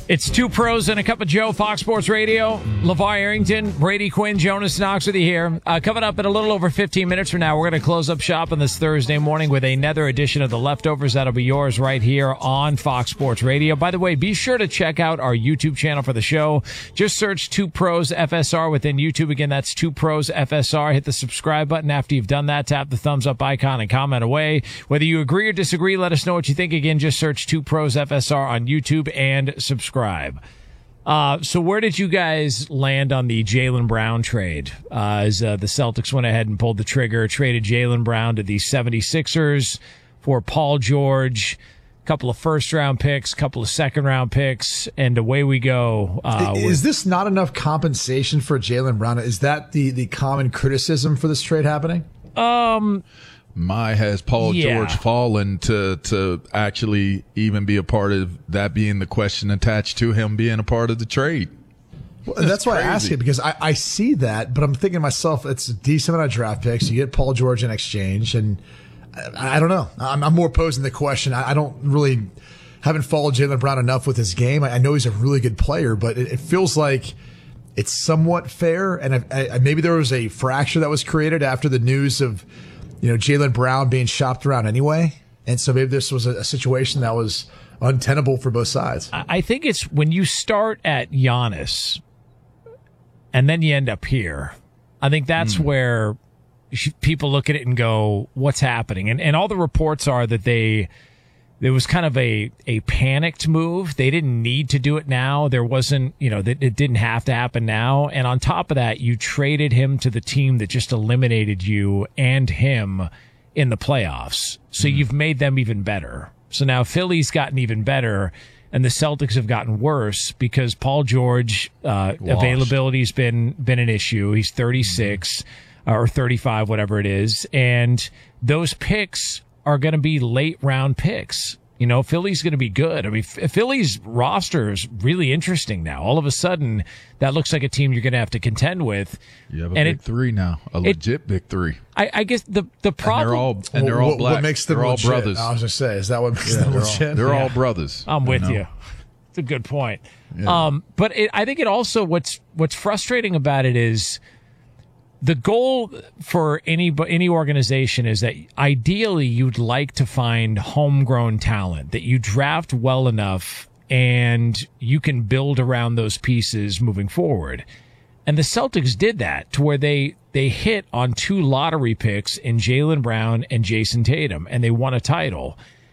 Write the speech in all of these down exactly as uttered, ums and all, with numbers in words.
It's Two Pros and a Cup of Joe, Fox Sports Radio. LeVar Arrington, Brady Quinn, Jonas Knox with you here. Uh, coming up in a little over fifteen minutes from now, we're going to close up shop on this Thursday morning with another edition of The Leftovers. That'll be yours right here on Fox Sports Radio. By the way, be sure to check out our YouTube channel for the show. Just search Two Pros F S R within YouTube. Again, that's Two Pros F S R. Hit the subscribe button. After you've done that, tap the thumbs up icon and comment away. Whether you agree or disagree, let us know what you think. Again, just search Two Pros F S R on YouTube and subscribe. Uh, so where did you guys land on the Jaylen Brown trade? Uh, as uh, the Celtics went ahead and pulled the trigger, traded Jaylen Brown to the seventy-sixers for Paul George, a couple of first-round picks, a couple of second-round picks, and away we go. Uh, is with- this not enough compensation for Jaylen Brown? Is that the, the common criticism for this trade happening? Um... My has Paul Yeah. George fallen to to actually even be a part of that being the question attached to him being a part of the trade? Well, that's why crazy. I ask it, because I, I see that, but I'm thinking to myself, it's a decent amount of draft picks. You get Paul George in exchange, and I, I don't know. I'm, I'm more posing the question. I, I don't really haven't followed Jaylen Brown enough with his game. I, I know he's a really good player, but it, it feels like it's somewhat fair. And I, I, maybe there was a fracture that was created after the news of, you know, Jaylen Brown being shopped around anyway. And so maybe this was a, a situation that was untenable for both sides. I think it's when you start at Giannis and then you end up here. I think that's mm. where people look at it and go, what's happening? And and all the reports are that they there was kind of a, a panicked move. They didn't need to do it now. There wasn't, you know, it didn't have to happen now. And on top of that, you traded him to the team that just eliminated you and him in the playoffs. So mm. you've made them even better. So now Philly's gotten even better, and the Celtics have gotten worse because Paul George, uh, availability's been, been an issue. He's thirty-six mm. or thirty-five, whatever it is. And those picks are going to be late round picks. You know, Philly's going to be good. I mean, Philly's roster is really interesting now. All of a sudden, that looks like a team you're going to have to contend with. You have a and big it, three now, a it, legit big three. I, I guess the the problem. And they're all and they're all what, black. What makes them they're all legit? brothers. I was going to say, is that what makes yeah, them they're legit? All, they're yeah. all brothers. I'm with you. you. Know? It's a good point. Yeah. Um, but it, I think it also what's what's frustrating about it is the goal for any any organization is that ideally you'd like to find homegrown talent that you draft well enough and you can build around those pieces moving forward. And the Celtics did that to where they they hit on two lottery picks in Jaylen Brown and Jason Tatum, and they won a title.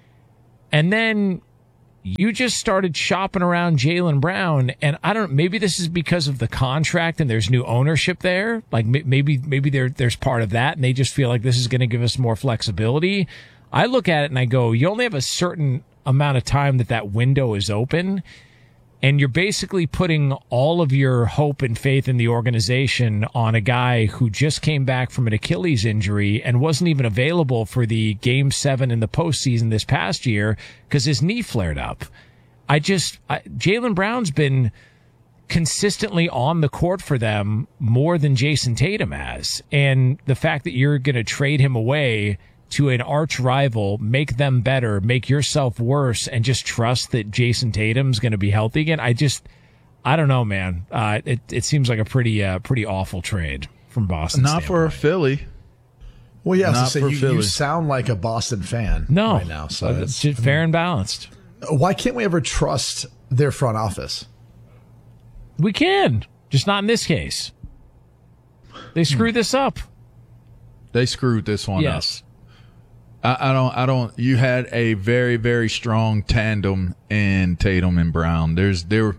And then you just started shopping around Jaylen Brown, and I don't. Maybe this is because of the contract and there's new ownership there. Like maybe maybe there there's part of that, and they just feel like this is going to give us more flexibility. I look at it and I go, you only have a certain amount of time that that window is open, and you're basically putting all of your hope and faith in the organization on a guy who just came back from an Achilles injury and wasn't even available for the game seven in the postseason this past year because his knee flared up. I just, I, Jaylen Brown's been consistently on the court for them more than Jason Tatum has. And the fact that you're going to trade him away to an arch rival, make them better, make yourself worse, and just trust that Jason Tatum's going to be healthy again. I just, I don't know, man. Uh, it it seems like a pretty uh, pretty awful trade from Boston. Not for Philly. Well, yeah, I was Not gonna say, for you, Philly. you sound like a Boston fan no, right now. So it's it's, fair and balanced. Why can't we ever trust their front office? We can, just not in this case. They screwed this up. They screwed this one Yes. up. I, I don't. I don't. You had a very, very strong tandem in Tatum and Brown. There's there,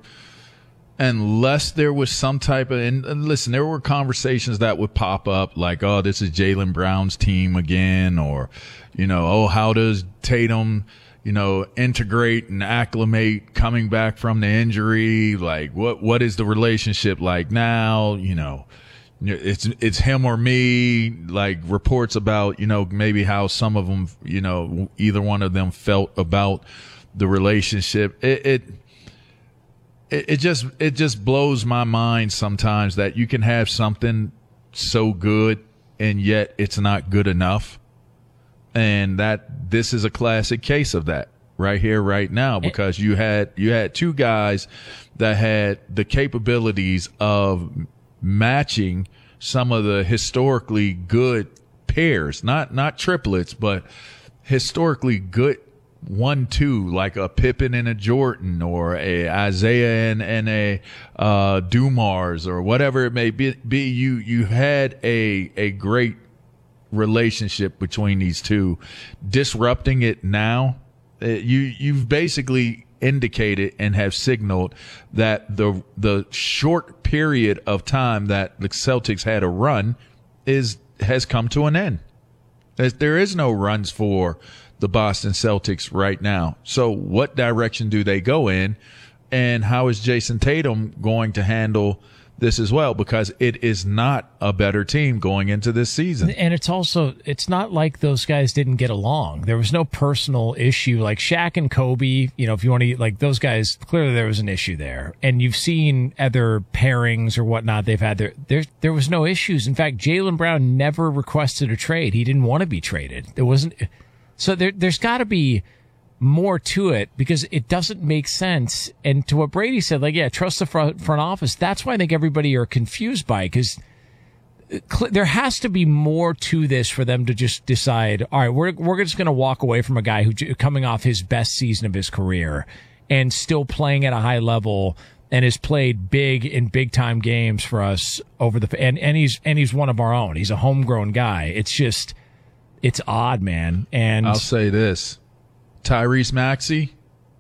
unless there was some type of. And, and listen, there were conversations that would pop up like, "Oh, this is Jaylen Brown's team again," or, you know, "Oh, how does Tatum, you know, integrate and acclimate coming back from the injury? Like, what what is the relationship like now? You know." It's it's him or me, like reports about, you know, maybe how some of them, you know, either one of them felt about the relationship. It it it, it just it just blows my mind sometimes that you can have something so good and yet it's not good enough. And that this is a classic case of that. right here, right now, because you had you had two guys that had the capabilities of matching some of the historically good pairs, not not triplets, but historically good one two, like a Pippen and a Jordan, or a Isaiah and, and a uh, Dumars, or whatever it may be. be you you had a a great relationship between these two. Disrupting it now, uh, you you've basically indicated and have signaled that the the short period of time that the Celtics had a run is has come to an end. There's, there is no runs for the Boston Celtics right now. So what direction do they go in, and how is Jason Tatum going to handle this as well? Because it is not a better team going into this season. And it's also, it's not like those guys didn't get along. There was no personal issue. Like Shaq and Kobe, you know, if you want to, like those guys, clearly there was an issue there. And you've seen other pairings or whatnot they've had there. There, there was no issues. In fact, Jaylen Brown never requested a trade. He didn't want to be traded. There wasn't. So there, there's got to be more to it, because it doesn't make sense. And to what Brady said, like, yeah, trust the front, front office. That's why I think everybody are confused by it, because cl- there has to be more to this for them to just decide, all right, we're we're just going to walk away from a guy who coming off his best season of his career and still playing at a high level and has played big in big time games for us over the and and he's and he's one of our own. He's a homegrown guy. It's just. It's odd, man. And I'll say this. Tyrese Maxey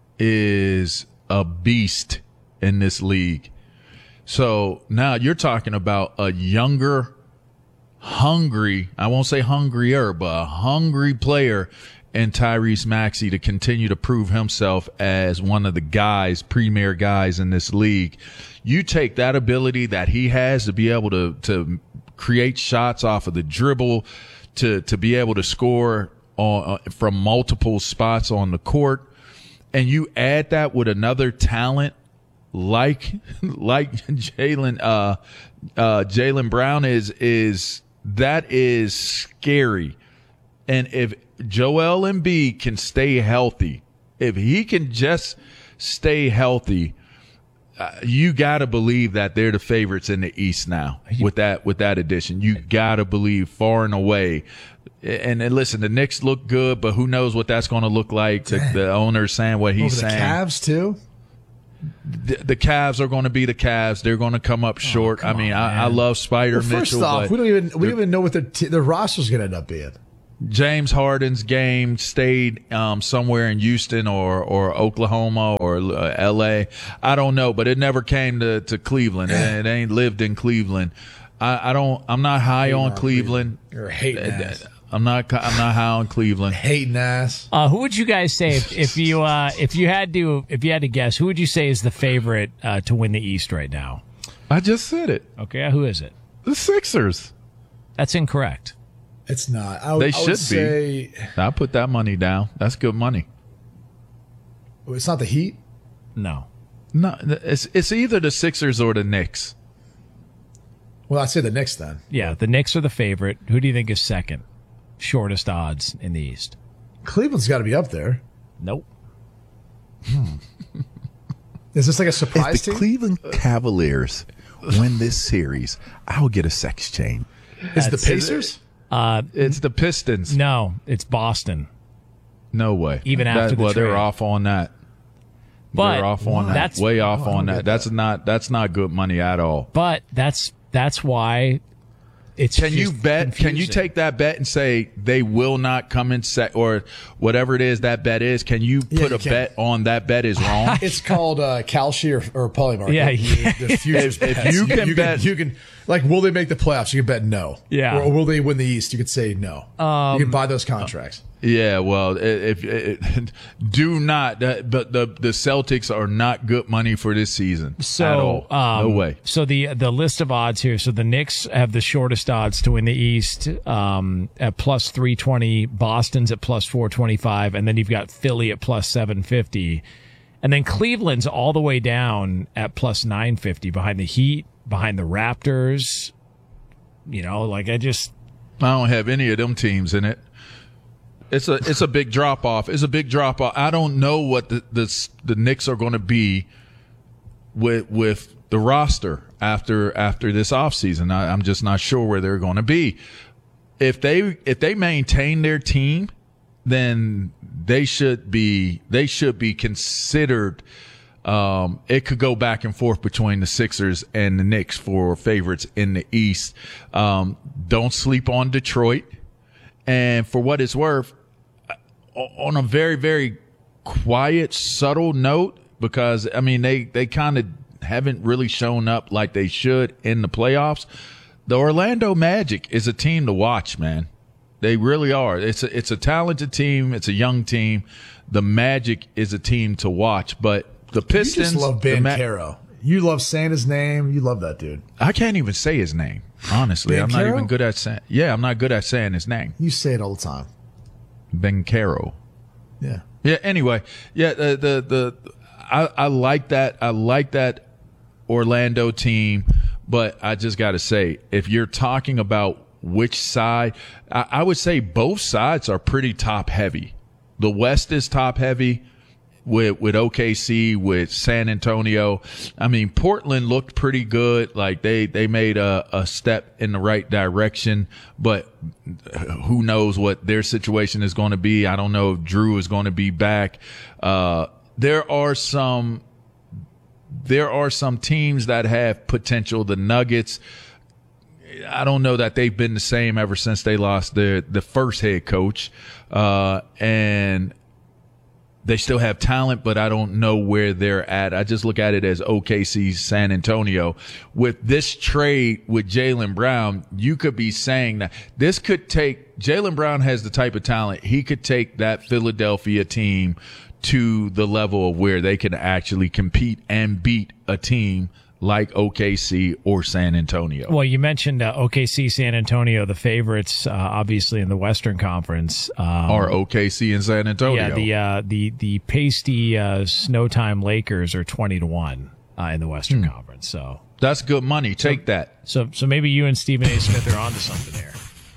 is a beast in this league. So now you're talking about a younger, hungry, I won't say hungrier, but a hungry player in Tyrese Maxey to continue to prove himself as one of the guys, premier guys in this league. You take that ability that he has to be able to, to create shots off of the dribble, to to be able to score on, uh, from multiple spots on the court, and you add that with another talent like like Jaylen uh, uh, Jaylen Brown is is that is scary. And if Joel Embiid can stay healthy, if he can just stay healthy, Uh, you got to believe that they're the favorites in the East now with that with that addition. You got to believe far and away. And, and listen, the Knicks look good, but who knows what that's going to look like. The, the owner's saying what he's Over the saying. Cavs too. The, the Cavs are going to be the Cavs. They're going to come up short. Oh, I mean, on, I, I love Spider Well, first Mitchell. off, but we don't even we don't even know what their t- their roster's going to end up being. James Harden's game stayed um, somewhere in Houston or, or Oklahoma or uh, L A. I don't know, but it never came to, to Cleveland. It, it ain't lived in Cleveland. I, I don't. I'm not high on Cleveland. You're hating ass. I'm not. I'm not high on Cleveland. Hating ass. Uh, who would you guys say if, if you uh, if you had to if you had to guess, who would you say is the favorite uh, to win the East right now? I just said it. Okay, who is it? The Sixers. That's incorrect. It's not. I, would- They I should would be. say I put that money down. That's good money. it's not the Heat. No. No, it's it's either the Sixers or the Knicks. Well, I'd say the Knicks then. Yeah, the Knicks are the favorite. Who do you think is second? Shortest odds in the East. Cleveland's got to be up there. Nope. Is this like a surprise If the team? Cleveland Cavaliers win this series, I'll get a sex chain. Is it the Pacers? It's the Pistons. No, it's Boston. No way. Even That- after the well, trade. they're off on that. But they're off on that. that's Way off Oh, I on don't that. get That's not. That's not good money at all. but that's that's why it's Can you just bet? Can you confusing. take that bet and say they will not come in set or whatever it is that bet is? Can you Yeah, put you a can. bet on that bet is wrong? It's called uh, Kalshi or, or Polymarket. Yeah, The- yeah. The futures If- if bets. you can bet- you can like, will they make the playoffs? You can bet no. Yeah. Or, or will they win the East? You could say no. Um, you can buy those contracts. Yeah, well, if, if do not, but the the Celtics are not good money for this season So, at all. um, no way. So the the list of odds here. So the Knicks have the shortest odds to win the East um, at plus three twenty. Boston's at plus four twenty five, and then you've got Philly at plus seven fifty, and then Cleveland's all the way down at plus nine fifty behind the Heat, behind the Raptors. You know, like I just I don't have any of them teams in it. It's a it's a big drop off. It's a big drop off. I don't know what the the, the Knicks are going to be with with the roster after after this offseason. I, I'm just not sure where they're going to be. If they if they maintain their team, then they should be they should be considered. Um, it could go back and forth between the Sixers and the Knicks for favorites in the East. Um, don't sleep on Detroit. And for what it's worth, on a very, very quiet, subtle note, because, I mean, they, they kind of haven't really shown up like they should in the playoffs. The Orlando Magic is a team to watch, man. They really are. It's a, it's a talented team. It's a young team. The Magic is a team to watch, but the Pistons. You just love Banchero. Ma- you love saying his name. You love that dude. I can't even say his name, honestly. I'm not even good at saying. Yeah, I'm not good at saying his name. You say it all the time. Banchero. Yeah. Yeah. Anyway, yeah. The the the I, I like that. I like that Orlando team, but I just got to say, if you're talking about which side, I, I would say both sides are pretty top heavy. The West is top heavy. With with O K C, with San Antonio. I mean, Portland looked pretty good. Like they, they made a, a step in the right direction, but who knows what their situation is going to be. I don't know if Drew is going to be back. Uh, there are some, there are some teams that have potential. The Nuggets, I don't know that they've been the same ever since they lost their, the first head coach. Uh, and, They still have talent, but I don't know where they're at. I just look at it as O K C, San Antonio. With this trade with Jaylen Brown, you could be saying that this could take – Jaylen Brown has the type of talent. He could take that Philadelphia team to the level of where they can actually compete and beat a team like O K C or San Antonio. Well, you mentioned uh, O K C, San Antonio, the favorites, uh, obviously in the Western Conference. Um, Are O K C and San Antonio. Yeah, the uh, the the pasty uh, Snowtime Lakers are twenty to one uh, in the Western hmm. Conference. So that's good money. Take so, that. So so maybe you and Stephen A. Smith are onto something there.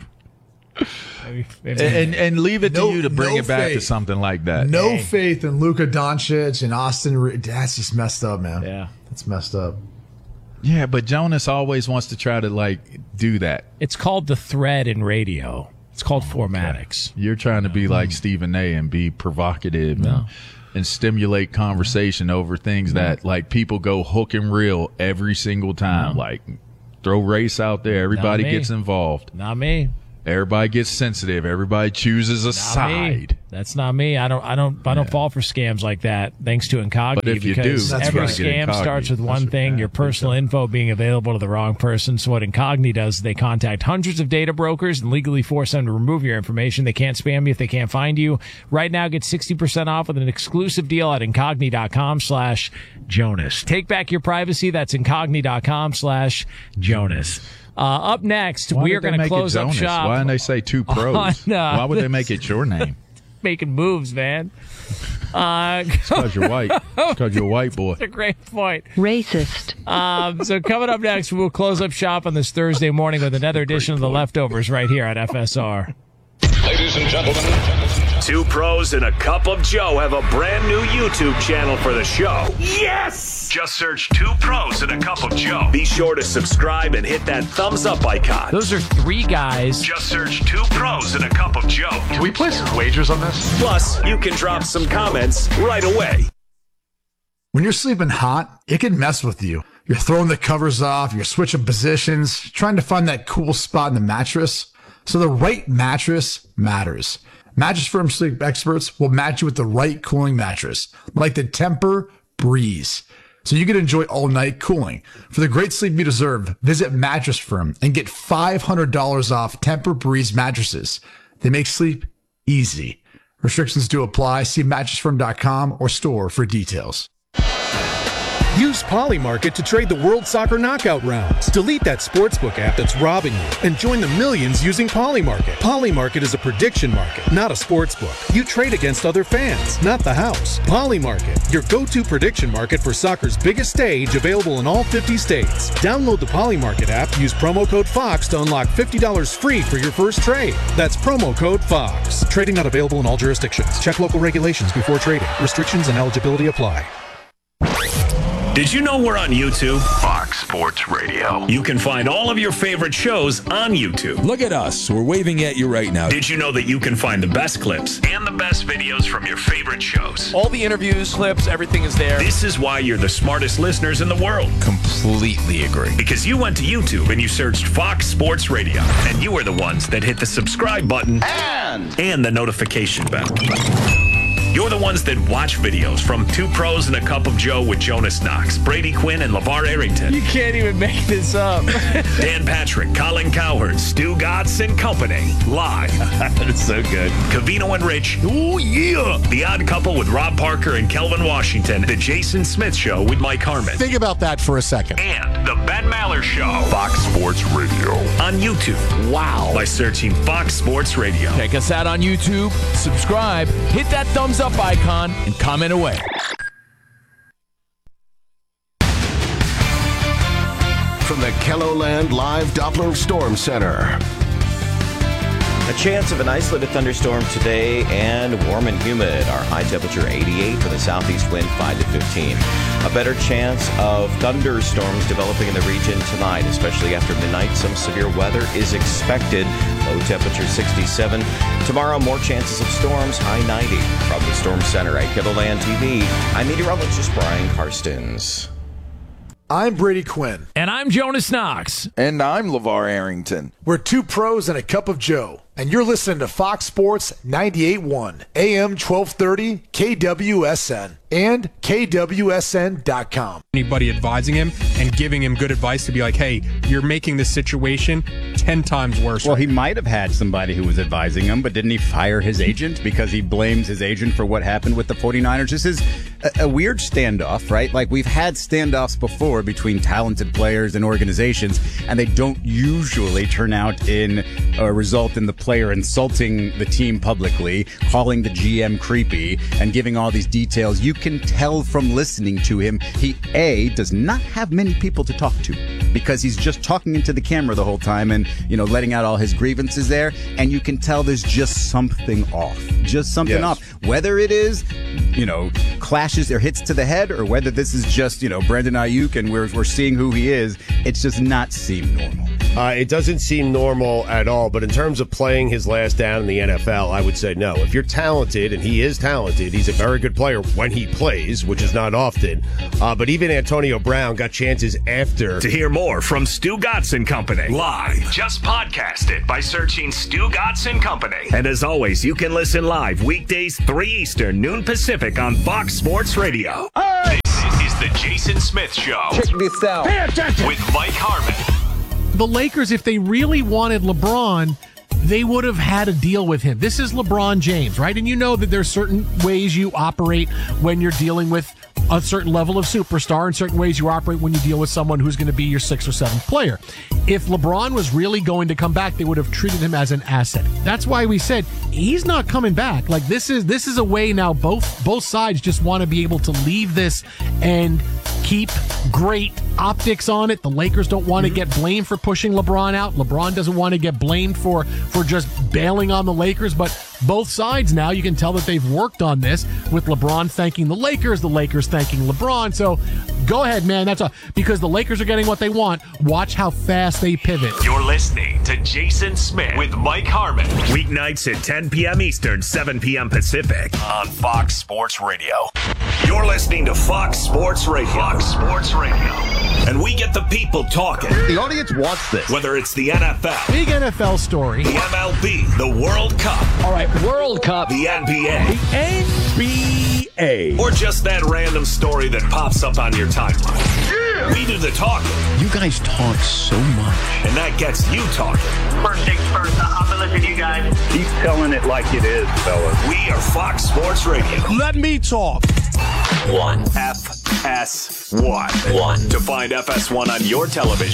Maybe, maybe. And, and leave it to no, you to bring no it back faith. to something like that. No hey. faith in Luka Doncic and Austin Reeves. That's just messed up, man. Yeah, that's messed up. Yeah, but Jonas always wants to try to, like, do that. It's called the thread in radio. It's called formatics. Okay. You're trying to be like Stephen A. and be provocative no. and, and stimulate conversation over things no. that, like, people go hook and reel every single time. No. Like, throw race out there. Everybody gets involved. Not me. Everybody gets sensitive. Everybody chooses a not side. Me. That's not me. I don't. I don't. I don't yeah. fall for scams like that. Thanks to Incogni. But if you because do, every right. scam starts with one That's thing: right. your personal info being available to the wrong person. So what Incogni does is they contact hundreds of data brokers and legally force them to remove your information. They can't spam you if they can't find you. Right now, get sixty percent off with an exclusive deal at incogni dot com slash Jonas. Take back your privacy. That's incogni dot com slash Jonas. Uh, up next, Why we are going to close up shop. Why didn't they say two pros? On, uh, Why would they make it your name? Making moves, man. Uh, it's because you're white. It's because you're a white boy. That's a great point. Racist. Um, so coming up next, we'll close up shop on this Thursday morning with another edition of The Leftovers right here at F S R. Ladies and gentlemen, two pros and a cup of Joe have a brand new YouTube channel for the show. Yes! Just search Two Pros and a Cup of Joe. Be sure to subscribe and hit that thumbs up icon. Those are three guys. Just search Two Pros and a Cup of Joe. Can we place some wagers on this? Plus, you can drop some comments right away. When you're sleeping hot, it can mess with you. You're throwing the covers off, you're switching positions, trying to find that cool spot in the mattress. So the right mattress matters. Mattress Firm sleep experts will match you with the right cooling mattress, like the Temper Breeze, so you can enjoy all night cooling. For the great sleep you deserve, visit Mattress Firm and get five hundred dollars off Temper Breeze mattresses. They make sleep easy. Restrictions do apply. See mattress firm dot com or store for details. Use Polymarket to trade the World Soccer Knockout rounds. Delete that sportsbook app that's robbing you and join the millions using Polymarket. Polymarket is a prediction market, not a sportsbook. You trade against other fans, not the house. Polymarket, your go-to prediction market for soccer's biggest stage, available in all fifty states. Download the Polymarket app, use promo code FOX to unlock fifty dollars free for your first trade. That's promo code FOX. Trading not available in all jurisdictions. Check local regulations before trading. Restrictions and eligibility apply. Did you know we're on YouTube? Fox Sports Radio. You can find all of your favorite shows on YouTube. Look at us. We're waving at you right now. Did you know that you can find the best clips and the best videos from your favorite shows? All the interviews, clips, everything is there. This is why you're the smartest listeners in the world. Completely agree. Because you went to YouTube and you searched Fox Sports Radio, and you are the ones that hit the subscribe button And, and the notification bell. You're the ones that watch videos from Two Pros and a Cup of Joe with Jonas Knox, Brady Quinn, and LeVar Arrington. You can't even make this up. Dan Patrick, Colin Cowherd, Stu Gatz and Company. Live. that's so good. Covino and Rich. Oh, yeah. The Odd Couple with Rob Parker and Kelvin Washington. The Jason Smith Show with Mike Harmon. Think about that for a second. And The Ben Maller Show. Fox Sports Radio. On YouTube. Wow. By searching Fox Sports Radio. Check us out on YouTube. Subscribe. Hit that thumbs up icon and comment away. From the KELOLAND Live Doppler Storm Center. A chance of an isolated thunderstorm today and warm and humid. Our high temperature eighty-eight for the southeast wind five to fifteen. A better chance of thunderstorms developing in the region tonight, especially after midnight. Some severe weather is expected. Low temperature sixty-seven. Tomorrow, more chances of storms, high ninety. From the Storm Center at KELOLAND T V, I'm meteorologist Brian Karstens. I'm Brady Quinn. And I'm Jonas Knox. And I'm LeVar Arrington. We're two pros and a cup of Joe. And you're listening to Fox Sports ninety-eight point one, A M twelve thirty, K W S N, and K W S N dot com. Anybody advising him and giving him good advice to be like, hey, you're making this situation ten times worse. Well, he might have had somebody who was advising him, but didn't he fire his agent because he blames his agent for what happened with the 49ers? This is a, a weird standoff, right? Like, we've had standoffs before between talented players and organizations, and they don't usually turn out in a result in the player insulting the team publicly, calling the G M creepy, and giving all these details. You can tell from listening to him, he, A, does not have many people to talk to because he's just talking into the camera the whole time and, you know, letting out all his grievances there. And you can tell there's just something off. Just something yes. off. Whether it is, you know, clashes or hits to the head, or whether this is just, you know, Brandon Ayuk and we're, we're seeing who he is, it's just not seem normal. Uh, it doesn't seem normal at all, but in terms of playing his last down in the N F L, I would say no. If you're talented, and he is talented, he's a very good player when he plays, which is not often. Uh, but even Antonio Brown got chances after. To hear more from Stu Gatz and Company live, just podcast it by searching Stu Gatz and Company. And as always, you can listen live weekdays three Eastern, noon Pacific on Fox Sports Radio. Hey! This is the Jason Smith Show. Check this out. Pay attention. With Mike Harmon. The Lakers, if they really wanted LeBron, they would have had a deal with him. This is LeBron James, right? And you know that there's certain ways you operate when you're dealing with a certain level of superstar, and certain ways you operate when you deal with someone who's going to be your sixth or seventh player. If LeBron was really going to come back, they would have treated him as an asset. That's why we said he's not coming back. Like, this is this is a way now both both sides just want to be able to leave this and keep great optics on it. The Lakers don't want to get blamed for pushing LeBron out. LeBron doesn't want to get blamed for for just bailing on the Lakers. But both sides now, you can tell that they've worked on this, with LeBron thanking the Lakers, the Lakers thanking LeBron. So go ahead, man. That's all, because the Lakers are getting what they want. Watch how fast they pivot. You're listening to Jason Smith with Mike Harmon. Weeknights at ten p.m. Eastern, seven p.m. Pacific on Fox Sports Radio. You're listening to Fox Sports Radio. Fox Sports Radio. And we get the people talking. The audience wants this. Whether it's the N F L. Big N F L story. The M L B. The World Cup. All right, World Cup. The N B A. The N B A. Or just that random story that pops up on your timeline. Yeah. We do the talking. You guys talk so much. And that gets you talking. First things first, I'm going to listen to you guys. Keep telling it like it is, fellas. We are Fox Sports Radio. Let me talk. One F S one. one. To find F S one on your television,